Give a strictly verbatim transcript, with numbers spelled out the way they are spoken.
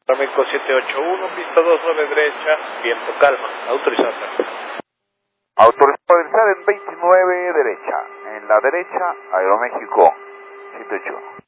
México siete ocho uno, pista dos, doble derecha, viento calma, autorizado. Autorizado a aterrizar en veintinueve derecha, en la derecha, Aeroméxico siete ocho uno.